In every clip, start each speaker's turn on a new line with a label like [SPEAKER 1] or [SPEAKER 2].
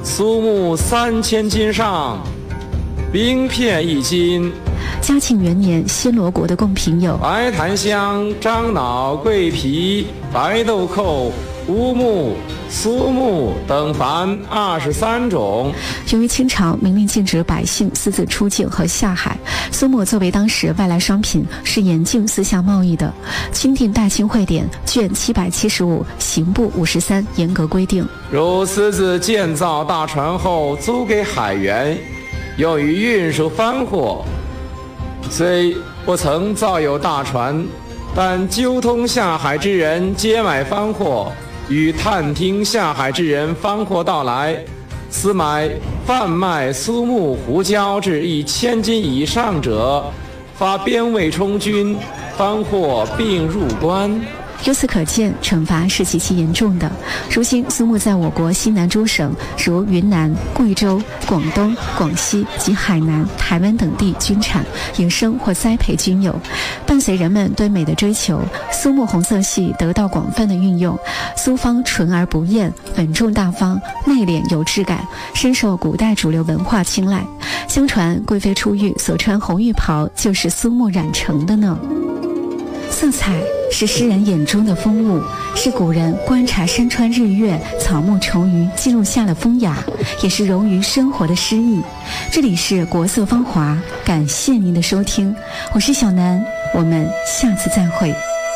[SPEAKER 1] 苏木3000斤上，冰片1斤。
[SPEAKER 2] 嘉庆元年，暹罗国的贡品有
[SPEAKER 1] 白檀香、樟脑、桂皮、白豆蔻、乌木、苏木等凡23种。
[SPEAKER 2] 由于清朝明令禁止百姓私自出境和下海，苏木作为当时外来商品，是严禁私下贸易的。钦定大清会典卷775刑部53严格规定，
[SPEAKER 1] 如私自建造大船后租给海员，用于运输番货，虽不曾造有大船，但纠通下海之人接买番货，与探听下海之人番货到来，私买贩卖苏木胡椒至1000斤以上者，发边卫充军，番货并入关。
[SPEAKER 2] 由此可见，惩罚是极其严重的。如今，苏木在我国西南诸省，如云南、贵州、广东、广西及海南、台湾等地均产，野生或栽培均有。伴随人们对美的追求，苏木红色系得到广泛的运用。苏方纯而不艳，稳重大方，内敛有质感，深受古代主流文化青睐。相传，贵妃出浴所穿红浴袍就是苏木染成的呢。色彩是诗人眼中的风物，是古人观察山川日月、草木虫鱼记录下的风雅，也是融于生活的诗意。这里是国色芳华，感谢您的收听，我是小南，我们下次再会。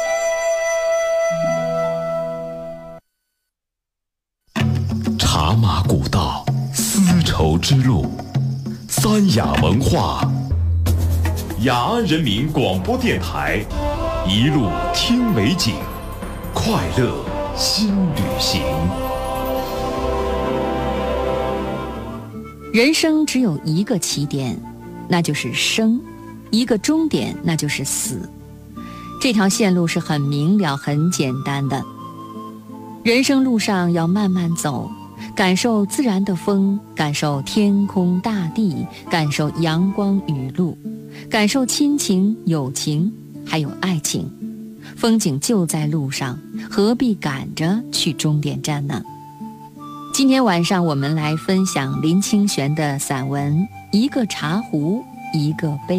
[SPEAKER 3] 茶马古道，丝绸之路，三雅文化，雅安人民广播电台。一路听美景，快乐新旅行。
[SPEAKER 4] 人生只有一个起点，那就是生；一个终点，那就是死。这条线路是很明了、很简单的。人生路上要慢慢走，感受自然的风，感受天空大地，感受阳光雨露，感受亲情、友情，还有爱情。风景就在路上，何必赶着去终点站呢？今天晚上我们来分享林清玄的散文《一个茶壶一个杯》。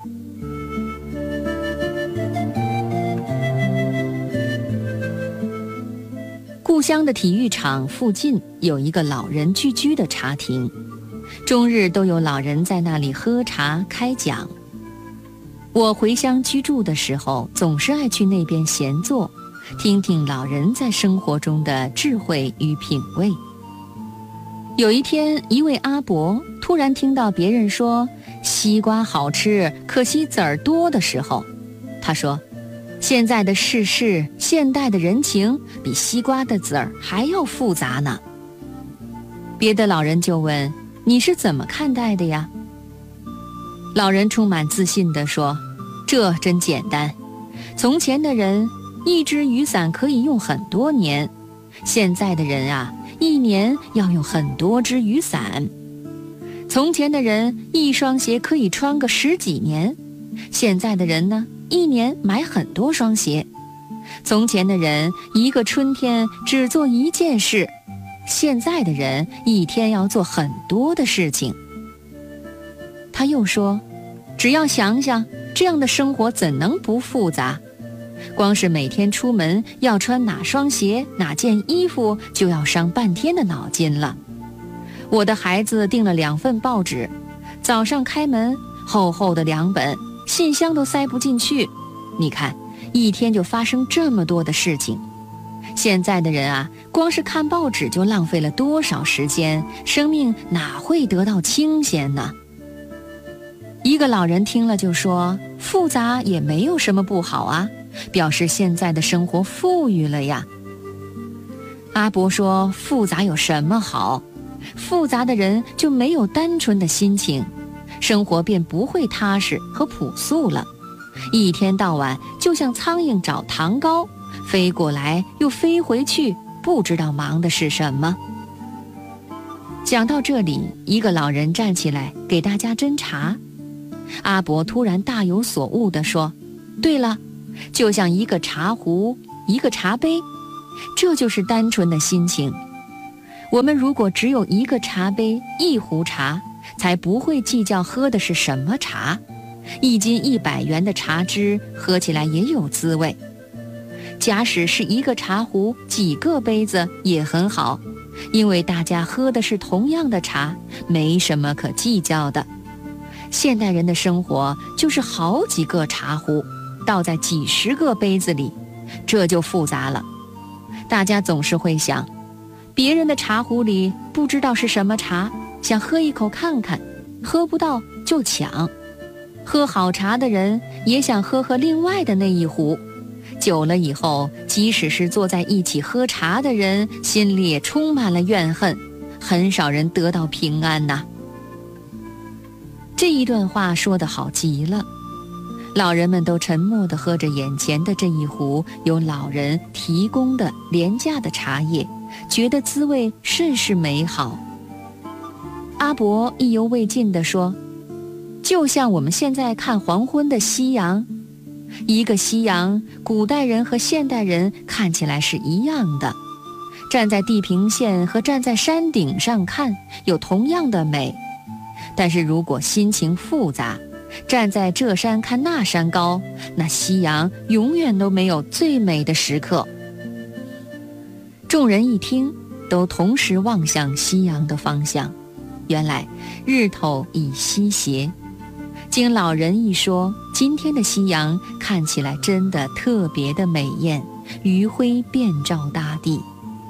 [SPEAKER 4] 故乡的体育场附近有一个老人聚居的茶亭，终日都有老人在那里喝茶开讲。我回乡居住的时候，总是爱去那边闲坐，听听老人在生活中的智慧与品味。有一天，一位阿伯突然听到别人说西瓜好吃，可惜籽儿多的时候，他说，现在的世事，现代的人情比西瓜的籽儿还要复杂呢。别的老人就问，你是怎么看待的呀？老人充满自信地说，这真简单，从前的人一只雨伞可以用很多年，现在的人啊，一年要用很多只雨伞。从前的人一双鞋可以穿个10几年，现在的人呢，一年买很多双鞋。从前的人一个春天只做一件事，现在的人一天要做很多的事情。他又说，只要想想，这样的生活怎能不复杂？光是每天出门要穿哪双鞋、哪件衣服，就要伤半天的脑筋了。我的孩子订了2份报纸，早上开门，厚厚的2本，信箱都塞不进去。你看，一天就发生这么多的事情。现在的人啊，光是看报纸就浪费了多少时间，生命哪会得到清闲呢？一个老人听了就说，复杂也没有什么不好啊，表示现在的生活富裕了呀。阿伯说，复杂有什么好？复杂的人就没有单纯的心情，生活便不会踏实和朴素了。一天到晚就像苍蝇找糖糕，飞过来又飞回去，不知道忙的是什么。讲到这里，一个老人站起来给大家斟茶。阿伯突然大有所悟地说，对了，就像一个茶壶，一个茶杯，这就是单纯的心情。 我们如果只有一个茶杯一壶茶，才不会计较喝的是什么茶。1斤100元的茶汁喝起来也有滋味。假使是一个茶壶几个杯子也很好，因为大家喝的是同样的茶，没什么可计较的。现代人的生活就是好几个茶壶倒在几十个杯子里，这就复杂了。大家总是会想，别人的茶壶里不知道是什么茶，想喝一口看看，喝不到就抢。喝好茶的人也想喝另外的那一壶，久了以后，即使是坐在一起喝茶的人，心里也充满了怨恨，很少人得到平安呐。这一段话说得好极了，老人们都沉默地喝着眼前的这一壶由老人提供的廉价的茶叶，觉得滋味甚是美好。阿伯意犹未尽地说，就像我们现在看黄昏的夕阳，一个夕阳，古代人和现代人看起来是一样的，站在地平线和站在山顶上看有同样的美，但是如果心情复杂，站在这山看那山高，那夕阳永远都没有最美的时刻。众人一听，都同时望向夕阳的方向，原来日头已西斜。经老人一说，今天的夕阳看起来真的特别的美艳，余晖遍照大地。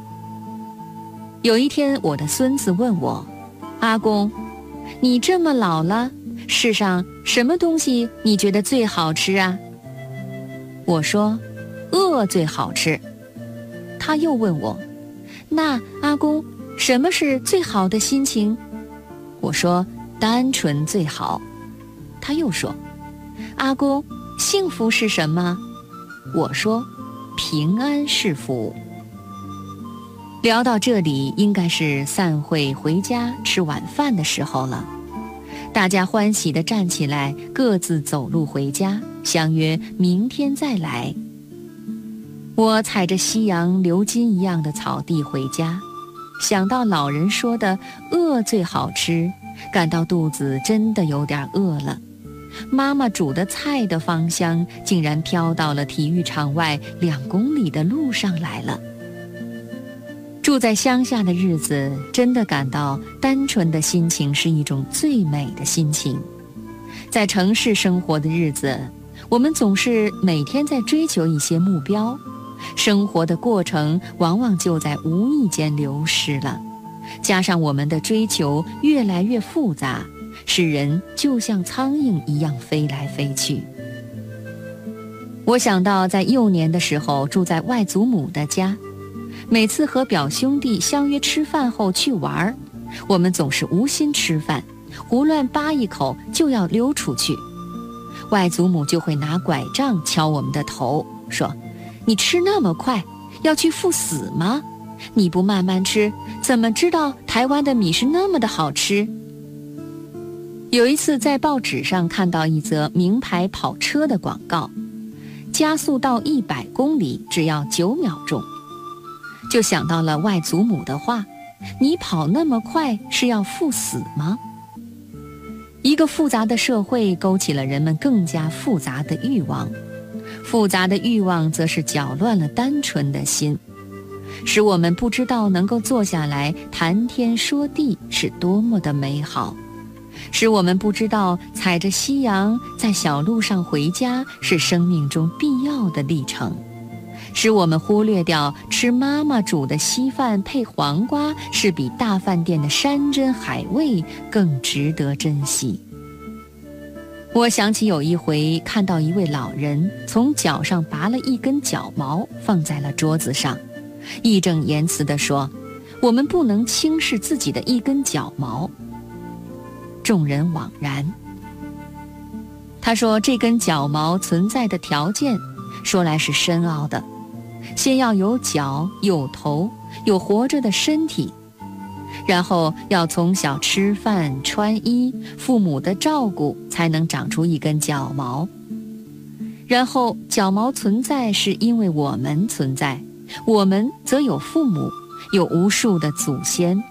[SPEAKER 4] 有一天，我的孙子问我，阿公，你这么老了，世上什么东西你觉得最好吃啊？我说，饿最好吃。他又问我，那阿公，什么是最好的心情？我说，单纯最好。他又说，阿公，幸福是什么？我说，平安是福。聊到这里，应该是散会回家吃晚饭的时候了。大家欢喜地站起来，各自走路回家，相约明天再来。我踩着夕阳流金一样的草地回家，想到老人说的饿最好吃，感到肚子真的有点饿了。妈妈煮的菜的芳香竟然飘到了体育场外2公里的路上来了。住在乡下的日子，真的感到单纯的心情是一种最美的心情。在城市生活的日子，我们总是每天在追求一些目标，生活的过程往往就在无意间流失了。加上我们的追求越来越复杂，使人就像苍蝇一样飞来飞去。我想到在幼年的时候住在外祖母的家，每次和表兄弟相约吃饭后去玩，我们总是无心吃饭，胡乱扒一口就要溜出去。外祖母就会拿拐杖敲我们的头，说，你吃那么快，要去赴死吗？你不慢慢吃，怎么知道台湾的米是那么的好吃？有一次在报纸上看到一则名牌跑车的广告，加速到100公里只要9秒钟，就想到了外祖母的话，你跑那么快是要赴死吗？一个复杂的社会勾起了人们更加复杂的欲望，复杂的欲望则是搅乱了单纯的心，使我们不知道能够坐下来谈天说地是多么的美好，使我们不知道踩着夕阳在小路上回家是生命中必要的历程，使我们忽略掉吃妈妈煮的稀饭配黄瓜是比大饭店的山珍海味更值得珍惜。我想起有一回看到一位老人从脚上拔了一根脚毛放在了桌子上，义正言辞地说，我们不能轻视自己的一根脚毛。众人惘然。他说，这根脚毛存在的条件说来是深奥的，先要有脚有头有活着的身体，然后要从小吃饭穿衣，父母的照顾才能长出一根脚毛，然后脚毛存在是因为我们存在，我们则有父母， 有无数的祖先。